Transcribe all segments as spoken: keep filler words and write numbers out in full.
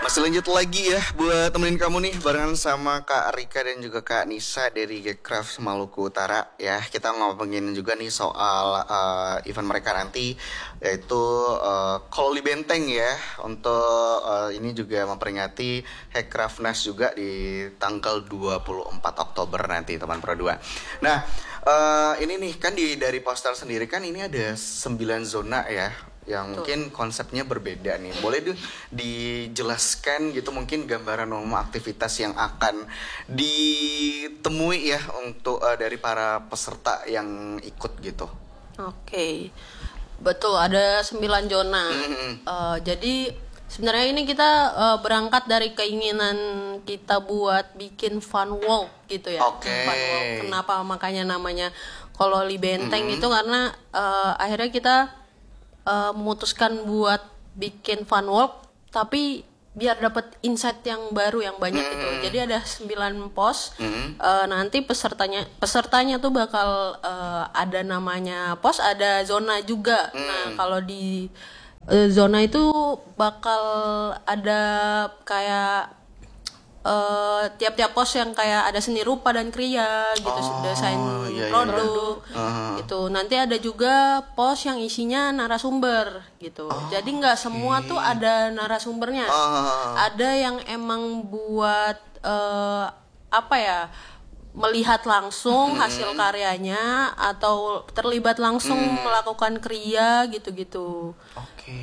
Masih lanjut lagi ya buat temenin kamu nih barengan sama Kak Rika dan juga Kak Nisa dari Gcraft Maluku Utara ya. Kita ngomongin juga nih soal uh, event mereka nanti yaitu uh, Kololi Benteng ya. Untuk uh, ini juga memperingati Hackcraftness juga di tanggal dua puluh empat Oktober nanti teman Pro dua. Nah, uh, ini nih kan di dari poster sendiri kan ini ada sembilan zona ya, yang Tuh. mungkin konsepnya berbeda nih. Boleh di, dijelaskan gitu mungkin gambaran umum aktivitas yang akan ditemui ya untuk uh, dari para peserta yang ikut gitu. Oke, betul ada sembilan zona. Mm-hmm. Uh, jadi sebenarnya ini kita uh, berangkat dari keinginan kita buat bikin fun walk gitu ya. Oke. Fun walk. Kenapa makanya namanya Kololi Benteng Mm-hmm. itu karena uh, akhirnya kita uh, memutuskan buat bikin fun walk tapi biar dapat insight yang baru yang banyak Mm-hmm. gitu. Jadi ada sembilan pos. Mm-hmm. Uh, nanti pesertanya pesertanya tuh bakal uh, ada namanya pos, ada zona juga. Mm. Nah, kalau di uh, zona itu bakal ada kayak uh, tiap-tiap pos yang kayak ada seni rupa dan kriya gitu, Oh, desain iya, iya, produk iya. Uh-huh. gitu. Nanti ada juga pos yang isinya narasumber gitu. Oh, Jadi nggak semua oke. tuh ada narasumbernya. Ah. Ada yang emang buat uh, apa ya, melihat langsung hasil karyanya atau terlibat langsung melakukan kriya gitu-gitu. Oke.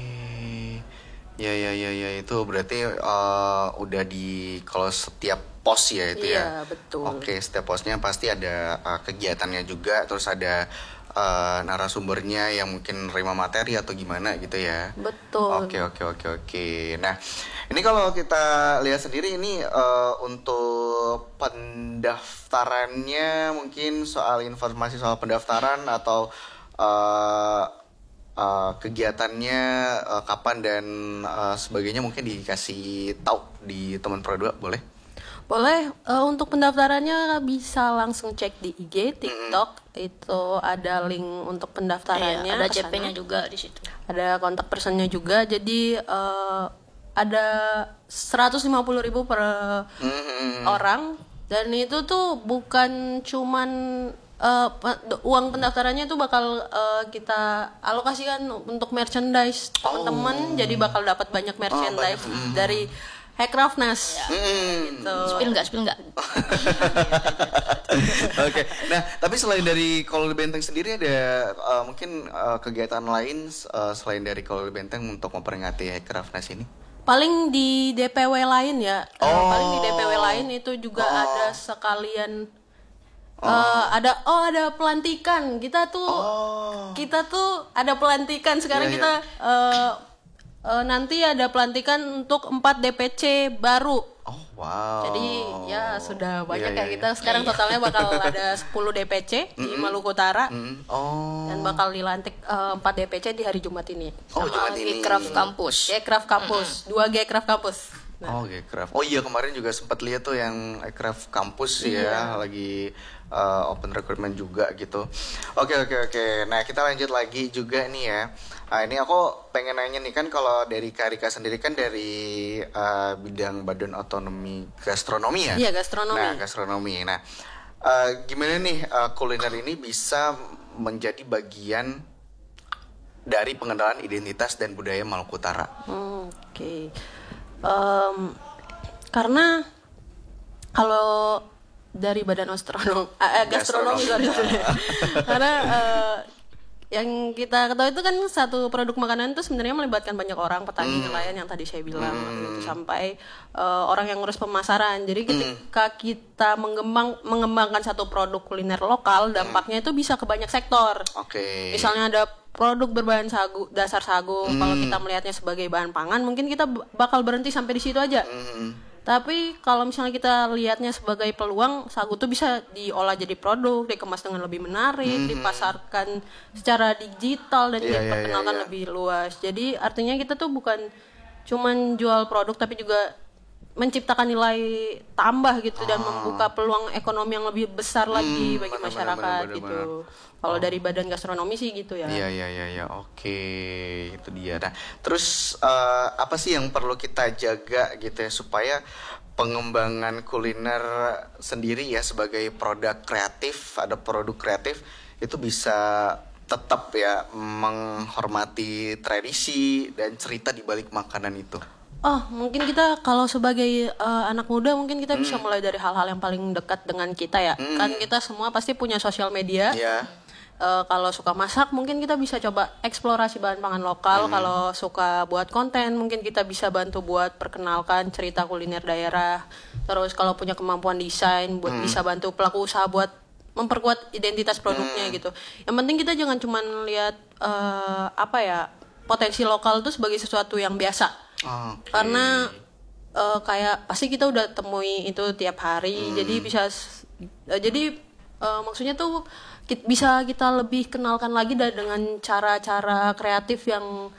Ya ya ya ya itu berarti uh, udah di kalau setiap pos ya itu ya. Iya, betul. Oke, setiap posnya pasti ada uh, kegiatannya juga, terus ada uh, narasumbernya yang mungkin nerima materi atau gimana gitu ya. Betul. Oke oke oke oke. Nah, ini kalau kita lihat sendiri ini uh, untuk pendaftarannya mungkin soal informasi soal pendaftaran atau uh, uh, kegiatannya uh, kapan dan uh, sebagainya mungkin dikasih tahu di teman Pro dua boleh? Boleh, uh, untuk pendaftarannya bisa langsung cek di I G, TikTok, itu ada link untuk pendaftarannya. Iya, ada ke C P-nya sana. juga di situ. Ada kontak personnya juga, jadi uh, ada seratus lima puluh ribu per Mm-hmm. orang, dan itu tuh bukan cuman uh, pe- uang pendaftarannya tuh bakal uh, kita alokasikan untuk merchandise teman-teman, jadi bakal dapat banyak merchandise dari Hackcraftness. Mm. Gitu. Spill nggak? Spill nggak? Oke, nah tapi selain dari Kololi Benteng sendiri ada uh, mungkin uh, kegiatan lain uh, selain dari Kololi Benteng untuk memperingati Hackcraftness ini? Paling di D P W lain ya. Eh, Oh. paling di D P W lain itu juga Oh. ada sekalian eh, ada oh ada pelantikan. Kita tuh Oh. kita tuh ada pelantikan sekarang Iya, kita eh, eh, nanti ada pelantikan untuk empat D P C baru. Oh wow. Jadi ya sudah banyak Iya, ya iya, kita iya. sekarang totalnya bakal ada sepuluh D P C di Maluku Utara. Mm. Oh. Dan bakal dilantik eh, empat D P C di hari Jumat ini. Oh, Jumat Sama ini. Gcraft Kampus. Gcraft Kampus, dua Gcraft Kampus. Oh, Gcraft. Oh iya kemarin juga sempat lihat tuh yang Gcraft kampus ya lagi uh, open recruitment juga gitu. Oke oke oke. Nah kita lanjut lagi juga nih ya. Nah, ini aku pengen nanya nih kan kalau dari Karika sendiri kan dari uh, bidang Badan Otonomi Gastronomi ya. Iya, gastronomi. Nah gastronomi. Nah uh, gimana nih uh, kuliner ini bisa menjadi bagian dari pengenalan identitas dan budaya Maluku Utara. Hmm, Oke, Em, karena kalau dari badan astronom, eh, gastronomi, Gastronomi. sorry, sorry. Karena eh, yang kita ketahui itu kan satu produk makanan itu sebenarnya melibatkan banyak orang, petani, nelayan yang tadi saya bilang, gitu, sampai eh, orang yang ngurus pemasaran. Jadi ketika kita mengembang mengembangkan satu produk kuliner lokal, dampaknya itu bisa ke banyak sektor. Oke. Misalnya ada produk berbahan sagu, dasar sagu, kalau kita melihatnya sebagai bahan pangan, mungkin kita b- bakal berhenti sampai di situ aja. Mm. Tapi kalau misalnya kita lihatnya sebagai peluang, sagu tuh bisa diolah jadi produk, dikemas dengan lebih menarik, dipasarkan secara digital dan Iya, iya, diperkenalkan iya, iya. lebih luas. Jadi artinya kita tuh bukan cuman jual produk, tapi juga menciptakan nilai tambah gitu dan membuka peluang ekonomi yang lebih besar lagi Hmm, bagi benar, masyarakat benar, benar, gitu. benar. Kalau dari badan gastronomi sih gitu ya. Iya iya iya ya, oke, itu dia. Nah, terus eh, apa sih yang perlu kita jaga gitu ya supaya pengembangan kuliner sendiri ya sebagai produk kreatif, ada produk kreatif itu bisa tetap ya menghormati tradisi dan cerita di balik makanan itu. Oh, mungkin kita kalau sebagai eh, anak muda mungkin kita bisa Hmm. mulai dari hal-hal yang paling dekat dengan kita ya. Kan kita semua pasti punya sosial media. Ya. Eh, kalau suka masak mungkin kita bisa coba eksplorasi bahan pangan lokal. Hmm. Kalau suka buat konten mungkin kita bisa bantu buat perkenalkan cerita kuliner daerah. Terus kalau punya kemampuan desain buat Hmm. bisa bantu pelaku usaha buat memperkuat identitas produknya Hmm. gitu. Yang penting kita jangan cuma lihat eh, apa ya potensi lokal itu sebagai sesuatu yang biasa. Oke. Karena eh, kayak pasti kita udah temui itu tiap hari. Jadi bisa s- eh, jadi eh, maksudnya tuh kit- bisa kita lebih kenalkan lagi da- dengan cara-cara kreatif yang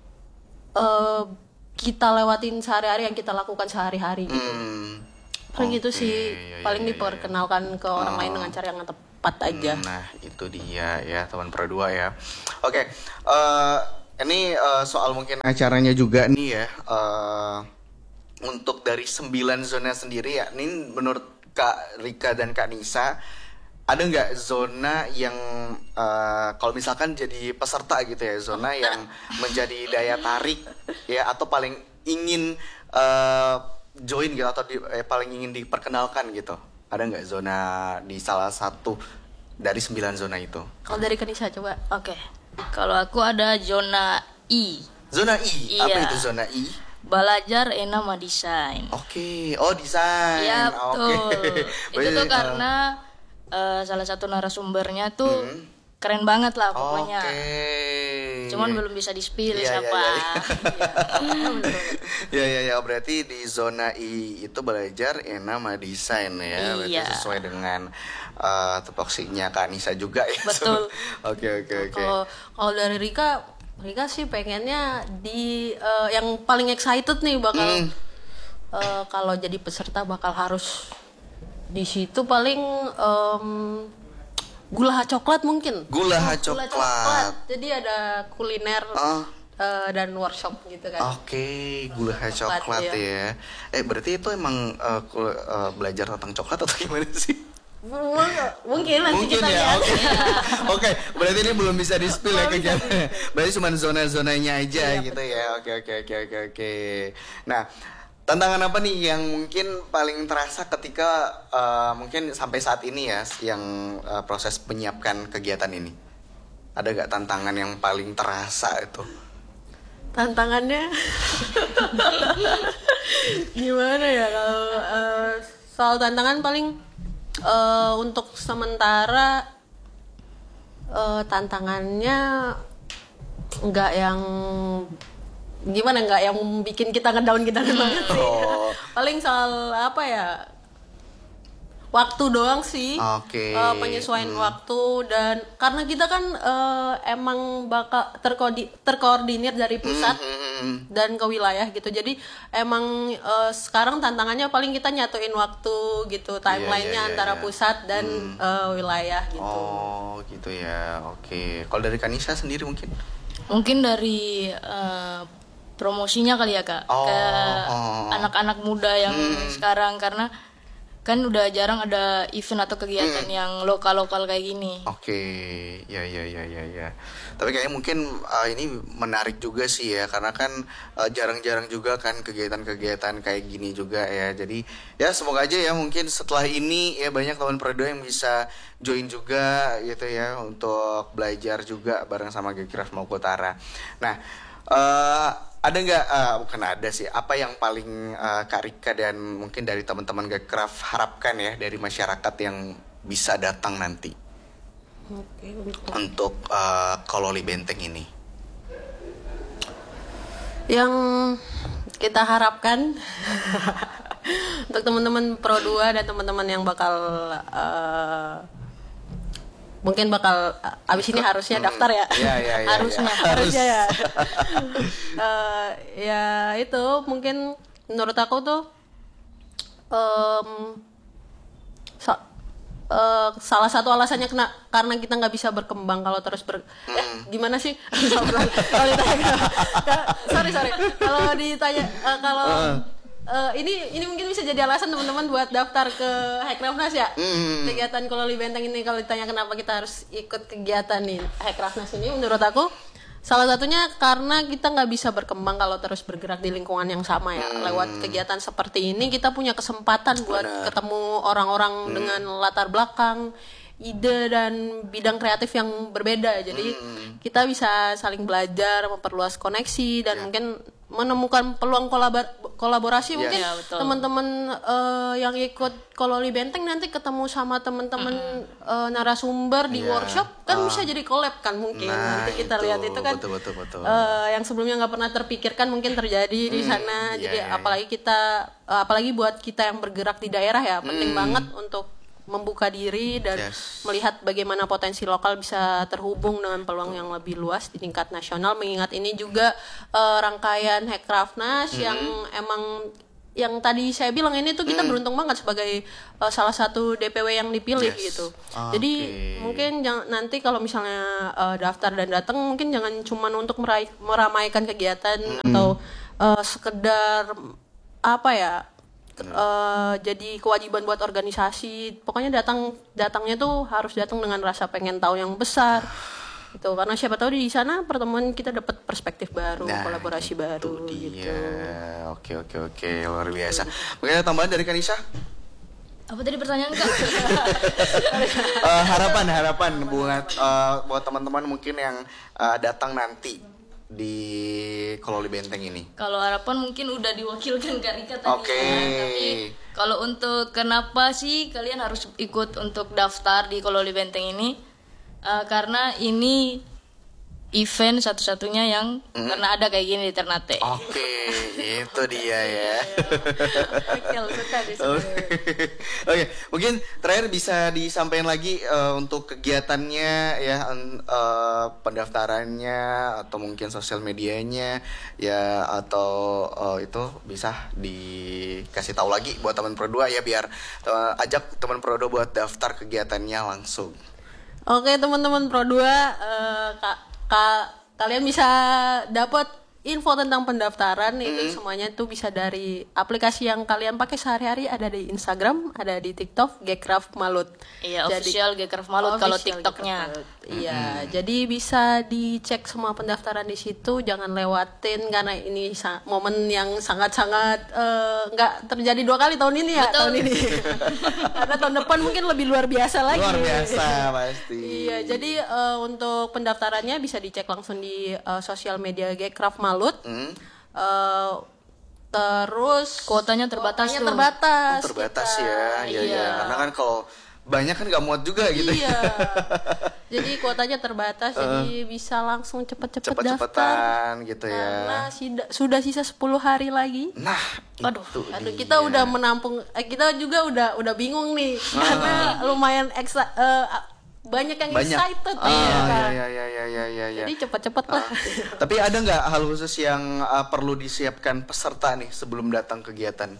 eh, kita lewatin sehari-hari yang kita lakukan sehari-hari gitu. Hmm. Kayak gitu Oke, sih iya, iya, paling iya, iya. diperkenalkan ke orang lain dengan cara yang tepat aja. Nah, itu dia ya teman Pro dua ya. Oke, eh, ini eh, soal mungkin acaranya juga nih ya. eh, untuk dari sembilan zona sendiri ya, ini menurut Kak Rika dan Kak Nisa, ada nggak zona yang eh, kalau misalkan jadi peserta gitu ya, zona yang menjadi daya tarik ya atau paling ingin eh, join gitu atau di- eh, paling ingin diperkenalkan gitu? Ada nggak zona di salah satu dari sembilan zona itu? Kalau dari Kanisa coba. Oke. Kalau aku ada zona I. Zona I, apa Iya. itu zona I? Belajar Enama Desain. Oke, oh desain. Iya Oke. betul. Itu Berarti, tuh eh, karena eh, salah satu narasumbernya tuh Hmm. keren banget lah Oke. pokoknya. Cuman belum bisa di-spill Iya, iya, siapa. Ya ya ya, berarti di zona I itu belajar enama desain ya, berarti Iya. sesuai dengan uh, tupoksinya Kak Nisa juga ya. Betul. Oke oke oke. Kalau kalau dari Rika, Rika sih pengennya di eh, yang paling excited nih bakal Hmm. eh, kalau jadi peserta bakal harus di situ paling em, gula coklat mungkin. Gula Gula coklat. Jadi ada kuliner Oh. eh, dan workshop gitu kan. Oke, gula coklat, Coklat, ya. Eh berarti itu emang uh, kul- uh, belajar tentang coklat atau gimana sih? M- Mungkin nanti Mungkin kita ya. lihat. Oke. Oke, berarti ini belum bisa di spill ya kegiatannya. Berarti cuma zona-zonanya aja Iya, gitu ya. Oke oke oke oke oke. Nah, tantangan apa nih yang mungkin paling terasa ketika uh, mungkin sampai saat ini ya yang uh, proses menyiapkan kegiatan ini? Ada gak tantangan yang paling terasa itu? Tantangannya gimana ya kalau eh, soal tantangan paling eh, untuk sementara eh, tantangannya nggak yang gimana nggak yang bikin kita ngedown kita banget sih. Oh. Paling soal apa ya, waktu doang sih. Oke. Eh, penyesuaian waktu dan karena kita kan eh, emang bakal terkoordi- terkoordinir dari pusat Hmm. dan ke wilayah gitu. Jadi emang eh, sekarang tantangannya paling kita nyatuin waktu gitu, timelinenya iya, antara iya. pusat dan eh, wilayah gitu. Oh gitu ya, oke. Kalau dari Kanisa sendiri mungkin? Mungkin dari eh, promosinya kali ya Kak, Oh, ke oh. anak-anak muda yang sekarang, karena kan udah jarang ada event atau kegiatan yang lokal-lokal kayak gini. Oke, ya ya ya ya ya. Tapi kayaknya mungkin uh, ini menarik juga sih ya, karena kan uh, jarang-jarang juga kan kegiatan-kegiatan kayak gini juga ya. Jadi ya semoga aja ya mungkin setelah ini ya banyak teman Prodo yang bisa join juga gitu ya untuk belajar juga bareng sama Gekraf Maluku Utara. Nah, uh, ada nggak, uh, bukan ada sih, apa yang paling uh, Kak Rika dan mungkin dari teman-teman Gekraf harapkan ya dari masyarakat yang bisa datang nanti Oke, untuk untuk uh, Kololi Benteng ini? yang kita harapkan untuk teman-teman Pro dua dan teman-teman yang bakal eh, mungkin bakal eh, abis ini harusnya daftar ya. Iya, iya, iya, harusnya iya. harusnya ya. Eh, ya itu mungkin menurut aku tuh em, sa- eh, salah satu alasannya kena karena kita nggak bisa berkembang kalau terus ber eh, gimana sih kalau ditanya sorry sorry kalau ditanya eh, kalau eh, ini ini mungkin bisa jadi alasan teman-teman buat daftar ke Hackrafnas ya. Hmm. Kegiatan Kololi Benteng ini kalau ditanya kenapa kita harus ikut kegiatan nih Hackrafnas ini, menurut aku salah satunya karena kita nggak bisa berkembang kalau terus bergerak di lingkungan yang sama ya. Hmm. Lewat kegiatan seperti ini kita punya kesempatan buat Benar. ketemu orang-orang Hmm. dengan latar belakang, ide dan bidang kreatif yang berbeda. Jadi Hmm. kita bisa saling belajar, memperluas koneksi dan Ya. mungkin menemukan peluang kolabor- kolaborasi. Ya. Mungkin Ya, betul. teman-teman eh, yang ikut Kololi Benteng nanti ketemu sama teman-teman eh, narasumber di Ya. workshop kan Ah. bisa jadi collab kan mungkin. Nah, Nanti kita itu. lihat itu kan Betul, betul, betul. eh, yang sebelumnya nggak pernah terpikirkan mungkin terjadi di Hmm, sana. ya, Jadi ya, ya. apalagi kita eh, apalagi buat kita yang bergerak di daerah ya penting Hmm. banget untuk membuka diri dan Yes. melihat bagaimana potensi lokal bisa terhubung dengan peluang yang lebih luas di tingkat nasional. Mengingat ini juga eh, rangkaian Hackrafnas Hmm. yang emang yang tadi saya bilang ini tuh kita beruntung banget sebagai eh, salah satu D P W yang dipilih Yes. gitu. Oke. Jadi mungkin jangan, nanti kalau misalnya eh, daftar dan datang mungkin jangan cuma untuk meraih, meramaikan kegiatan atau eh, sekedar apa ya eh, jadi kewajiban buat organisasi. Pokoknya datang datangnya tuh harus datang dengan rasa pengen tahu yang besar. Gitu. Karena siapa tahu di sana pertemuan kita dapat perspektif baru, Nah, kolaborasi baru Itu gitu. dia. Oke, oke, oke. Luar biasa. Mungkin ada tambahan dari Kanisa? Apa tadi pertanyaan Kak? Eh, harapan harapan buat eh, buat teman-teman mungkin yang eh, datang nanti di Kololi Benteng ini. Kalau harapan mungkin udah diwakilkan Kak Rika tadi. Oke. ya. Tapi kalau untuk kenapa sih kalian harus ikut untuk daftar di Kololi Benteng ini? Eh, karena ini event satu-satunya yang pernah ada kayak gini di Ternate. Oke, itu dia ya. Oke, suka deh, suka deh. Oke, mungkin terakhir bisa disampaikan lagi eh, untuk kegiatannya ya, en- eh, pendaftarannya atau mungkin sosial medianya ya, atau eh, itu bisa dikasih tahu lagi buat teman Pro dua ya, biar eh, ajak teman Pro dua buat daftar kegiatannya langsung. Oke teman-teman Pro dua, eh, ka- ka- kalian bisa dapat info tentang pendaftaran itu semuanya tuh bisa dari aplikasi yang kalian pakai sehari-hari, ada di Instagram, ada di TikTok, Gcraft Malut. Iya, Jadi- official Gcraft Malut kalau Official TikToknya. Gcraft Malut. Iya, jadi bisa dicek semua pendaftaran di situ, jangan lewatin karena ini sa- momen yang sangat-sangat eh, nggak terjadi dua kali tahun ini ya, Betul. tahun ini. Karena tahun depan mungkin lebih luar biasa lagi. Luar biasa pasti. Iya, jadi eh, untuk pendaftarannya bisa dicek langsung di eh, sosial media Gcraft Malut. Hmm. Eh, terus Kuotanya terbatas kuotanya tuh. terbatas. Oh, terbatas kita. ya, iya, Iya. ya. Karena kan kalau banyak kan nggak muat juga gitu. Iya. Jadi kuotanya terbatas, jadi bisa langsung cepet-cepet daftar. Cepet-cepetan gitu ya. Karena sida- sudah sisa sepuluh hari lagi. Nah, Aduh, itu aduh dia. kita udah menampung, eh, kita juga udah udah bingung nih karena lumayan eksa, eh, banyak yang banyak. excited Ah, nih, ya kan? ya, ya, ya, ya, ya, ya. Jadi cepet-cepet lah. Tapi ada nggak hal khusus yang uh, perlu disiapkan peserta nih sebelum datang kegiatan?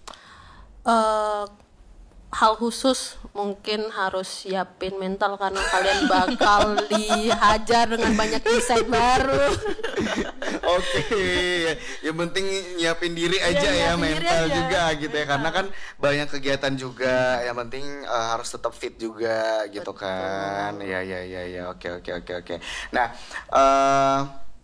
Eh, hal khusus mungkin harus siapin mental karena kalian bakal dihajar dengan banyak insight baru. Oke, yang penting nyiapin diri aja ya, nyiapin diri mental aja. juga gitu ya, karena kan banyak kegiatan juga. Yang penting uh, harus tetap fit juga gitu kan. Ya, ya, ya, ya. Oke, oke, oke, oke. Nah, uh,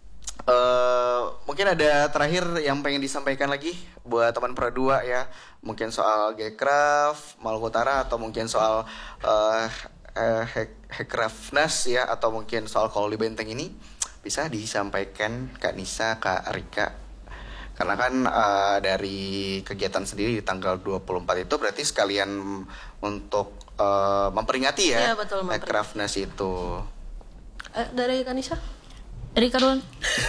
uh, mungkin ada terakhir yang pengen disampaikan lagi buat teman Pro dua ya. Mungkin soal Gcraft Maluku Utara, atau mungkin soal uh, uh, Hack- Hackrafnas ya, atau mungkin soal Kololi Benteng ini bisa disampaikan Kak Nisa, Kak Rika. Karena kan uh, dari kegiatan sendiri di tanggal dua puluh empat itu berarti sekalian untuk uh, memperingati ya, Iya, betul, memperingati. Hackrafnas itu. Eh, dari Kanisa? Rika duluan.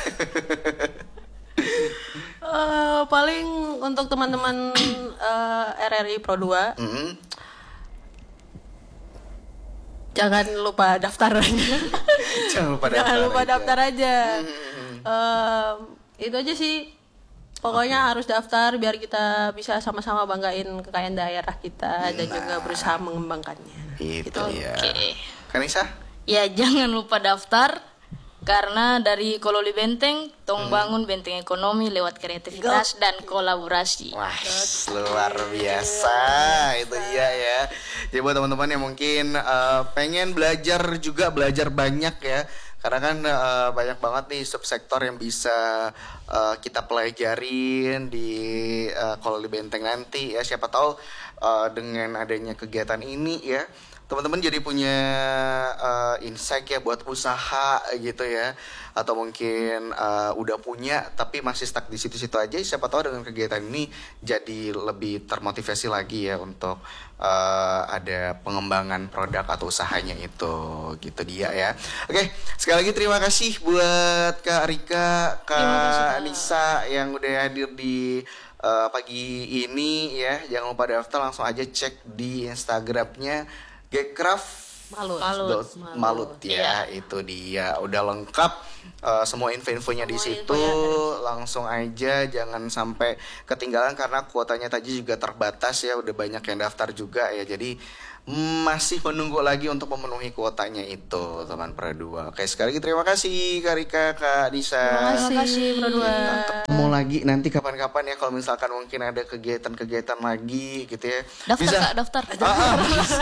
Eh, paling untuk teman-teman eh, R R I Pro dua, Mm-hmm. jangan lupa daftar. Jangan lupa Jangan daftar lupa aja. daftar aja. Hmm. Eh, itu aja sih. Pokoknya harus daftar biar kita bisa sama-sama banggain kekayaan daerah kita dan juga berusaha mengembangkannya. Itu ya. Oke. Kanisa? Ya jangan lupa daftar karena dari Kololi Benteng tong bangun benteng ekonomi lewat kreativitas dan kolaborasi. Wah, luar biasa itu dia ya. Jadi buat teman-teman yang mungkin uh, pengen belajar juga belajar banyak ya. Karena kan uh, banyak banget nih subsektor yang bisa uh, kita pelajarin di uh, Kololi Benteng nanti ya. Siapa tahu uh, dengan adanya kegiatan ini ya, teman-teman jadi punya uh, insight ya buat usaha gitu ya, atau mungkin uh, udah punya tapi masih stuck di situ-situ aja. Siapa tahu dengan kegiatan ini jadi lebih termotivasi lagi ya untuk uh, ada pengembangan produk atau usahanya itu, gitu dia ya. Oke, sekali lagi terima kasih buat Kak Rika, Kak Nisa yang udah hadir di uh, pagi ini ya. Jangan lupa daftar, langsung aja cek di Instagramnya Gcraft Malut. Malut. Malut, Malut ya, Iya. itu dia udah lengkap uh, semua info-infonya di Semua situ. infonya Langsung aja, jangan sampai ketinggalan karena kuotanya tadi juga terbatas ya, udah banyak yang daftar juga ya. Jadi masih menunggu lagi untuk memenuhi kuotanya itu, teman Pro dua. Oke, sekali lagi terima kasih Kak Rika, Kak Nisa. Terima kasih Pro dua. Ketemu lagi nanti kapan-kapan ya kalau misalkan mungkin ada kegiatan-kegiatan lagi gitu ya. Daftar Kak, daftar. Ah, ah, bisa.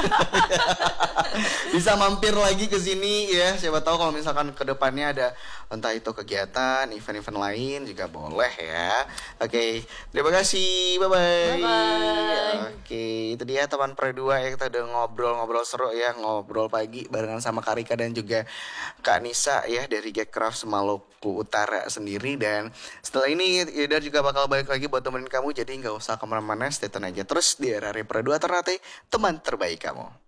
Bisa mampir lagi ke sini ya. Siapa tahu kalau misalkan ke depannya ada entah itu kegiatan, event-event lain juga boleh ya. Oke, terima kasih. Bye-bye. Bye-bye. Oke, itu dia teman Pro dua ya, kita udah ngobrol-ngobrol seru ya, ngobrol pagi barengan sama Kak Rika dan juga Kak Nisa ya dari Gcraft Maluku Utara sendiri. Dan setelah ini Ida juga bakal balik lagi buat temenin kamu, jadi nggak usah kemana-mana, stay tune aja terus di R R I Pro dua Ternate, teman terbaik kamu.